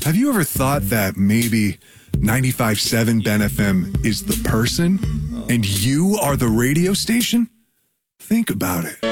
Have you ever thought that maybe 95.7 Ben FM is the person and you are the radio station? Think about it.